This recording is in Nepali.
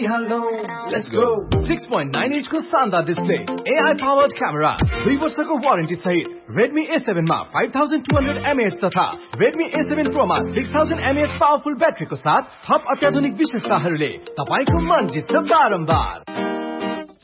Hello, let's go. 6.9 inch को शानदार डिस्प्ले, AI powered camera, 2 वर्षको वारेन्टी सहित Redmi A7 मा 5200 mAh तथा Redmi A7 Pro मा 6000 mAh पावरफुल ब्याट्रीको साथ थप अत्याधुनिक विशेषताहरूले तपाईको मन जित्छ बारम्बार।